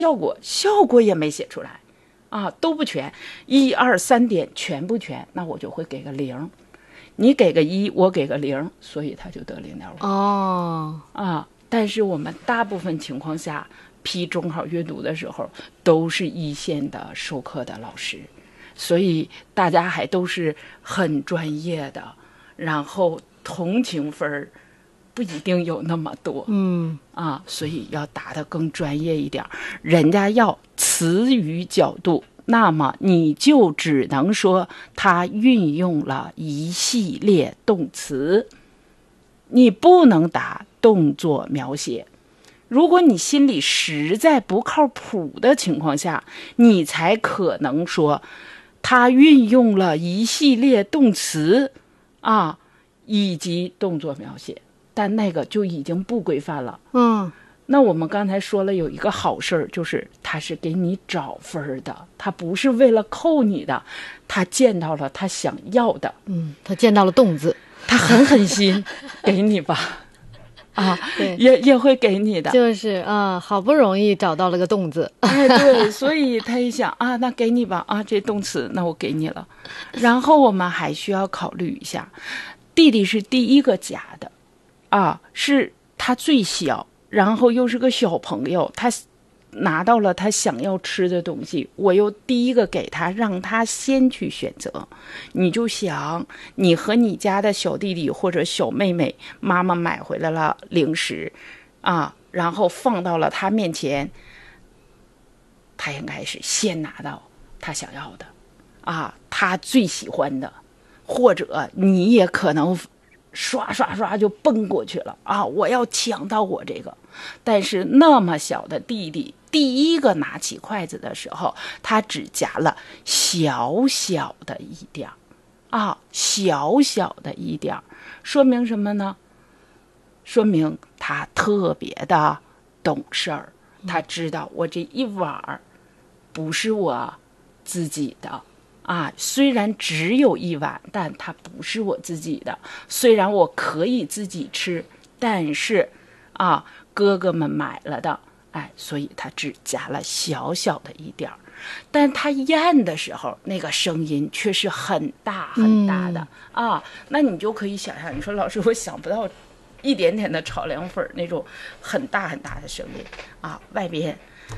效果也没写出来啊，都不全，1、2、3点全不全，那我就会给个0，你给个1，我给个0，所以他就得0.5。啊，但是我们大部分情况下批中考阅读的时候都是一线的授课的老师，所以大家还都是很专业的，然后同情分不一定有那么多，所以要答得更专业一点。人家要词语角度，那么你就只能说他运用了一系列动词，你不能答动作描写。如果你心里实在不靠谱的情况下，你才可能说他运用了一系列动词啊，以及动作描写，但那个就已经不规范了。那我们刚才说了有一个好事儿，就是他是给你找分的，他不是为了扣你的，他见到了他想要的， 他见到了动字， 他狠心给你吧。 对， 也会给你的， 就是好不容易找到了个动字， 对，所以他一想那给你吧，这动词那我给你了。然后我们还需要考虑一下，弟弟是第一个加的，是他最小，然后又是个小朋友，他拿到了他想要吃的东西，我又第一个给他，让他先去选择。你就想，你和你家的小弟弟或者小妹妹，妈妈买回来了零食然后放到了他面前，他应该是先拿到他想要的他最喜欢的，或者你也可能刷刷刷就奔过去了我要抢到我这个。但是那么小的弟弟第一个拿起筷子的时候，他只夹了小小的一点小小的一点，说明什么呢？说明他特别的懂事儿，他知道我这一碗不是我自己的虽然只有一碗，但它不是我自己的。虽然我可以自己吃，但是哥哥们买了的，所以他只加了小小的一点儿。但他咽的时候，那个声音却是很大很大的那你就可以想象，你说老师，我想不到一点点的炒凉粉那种很大很大的声音外边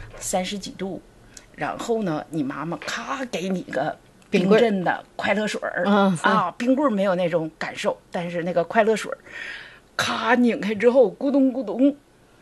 30几度，然后呢，你妈妈咔给你个冰镇的快乐水冰棍没有那种感受，但是那个快乐水咔拧开之后，咕咚咕咚，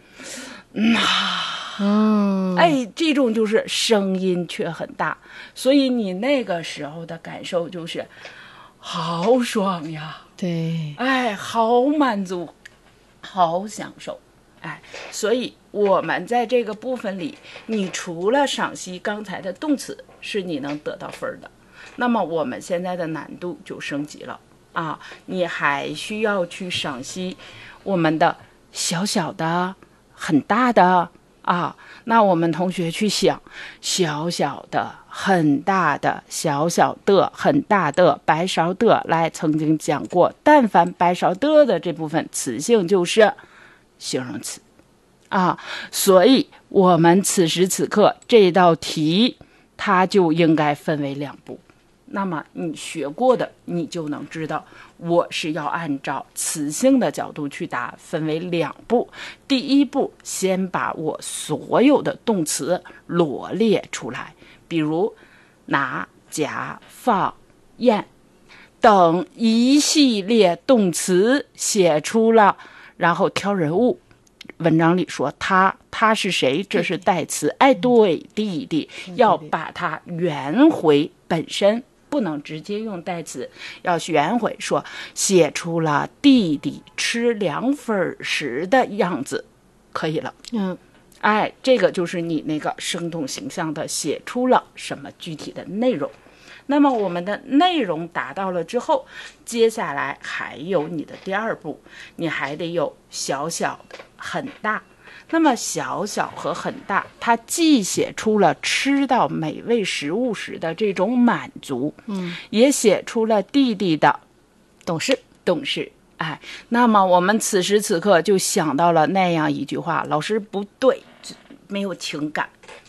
这种就是声音却很大，所以你那个时候的感受就是好爽呀， 对， 好满足，好享受，所以我们在这个部分里，你除了赏析刚才的动词是你能得到分的，那么我们现在的难度就升级了你还需要去赏析我们的小小的、很大的那我们同学去想，小小的、很大的、小小的、很大的、白勺的，来，曾经讲过，但凡白勺的这部分词性就是形容词所以我们此时此刻这道题它就应该分为2步。那么你学过的，你就能知道我是要按照词性的角度去答，分为2步。第一步，先把我所有的动词罗列出来，比如拿、夹、放、咽等一系列动词写出了，然后挑人物。文章里说他是谁？这是代词。对，弟弟，要把它圆回本身，不能直接用代词，要圆回，说写出了弟弟吃凉粉时的样子，可以了。这个就是你那个生动形象的写出了什么具体的内容。那么我们的内容达到了之后，接下来还有你的第2步，你还得有小小的、很大。那么小小和很大，它既写出了吃到美味食物时的这种满足，也写出了弟弟的懂事。那么我们此时此刻就想到了那样一句话，老师不对，没有情感